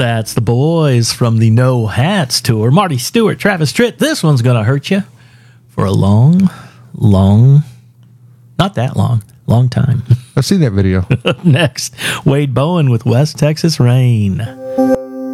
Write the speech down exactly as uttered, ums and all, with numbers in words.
That's the boys from the No Hats tour. Marty Stewart, Travis Tritt. This one's going to hurt you for a long, long, not that long, long time. I've seen that video. Next, Wade Bowen with West Texas Rain.